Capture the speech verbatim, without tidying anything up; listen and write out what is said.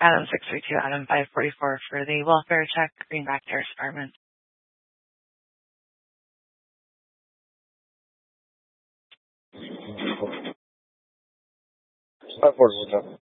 Adam six three two, Adam five forty-four for the welfare check, Greenback Terrace Apartments. five forty-one.